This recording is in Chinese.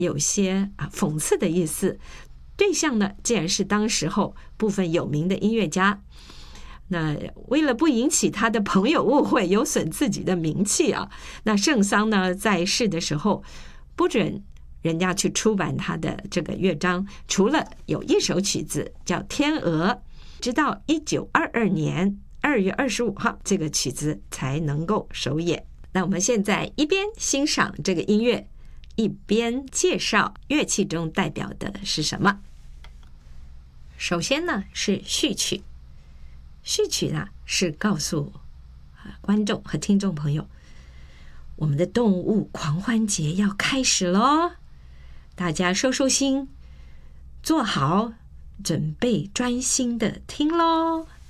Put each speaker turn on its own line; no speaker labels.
有些讽刺的意思。对象呢，竟然是当时候部分有名的音乐家。那为了不引起他的朋友误会，有损自己的名气那圣桑呢在世的时候不准人家去出版他的这个乐章，除了有一首曲子叫《天鹅》，直到1922年2月25号这个曲子才能够首演。那我们现在一边欣赏这个音乐，一边介绍乐器中代表的是什么。首先呢是序曲，序曲呢是告诉观众和听众朋友，我们的动物狂欢节要开始咯，大家收收心，坐好，准备专心的听咯。